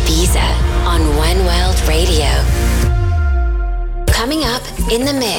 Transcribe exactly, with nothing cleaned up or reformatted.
Ibiza on One World Radio. Coming up in the mix.